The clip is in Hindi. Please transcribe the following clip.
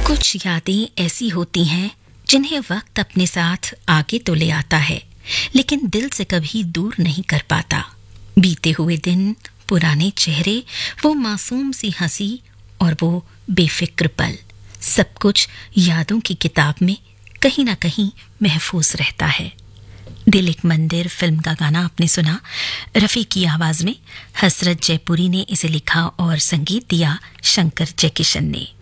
कुछ यादें ऐसी होती हैं जिन्हें वक्त अपने साथ आगे तो ले आता है, लेकिन दिल से कभी दूर नहीं कर पाता। बीते हुए दिन, पुराने चेहरे, वो मासूम सी हंसी और वो बेफिक्र पल, सब कुछ यादों की किताब में कहीं ना कहीं महफूज रहता है। दिल एक मंदिर फिल्म का गाना आपने सुना, रफ़ी की आवाज में। हसरत जयपुरी ने इसे लिखा और संगीत दिया शंकर जयकिशन ने।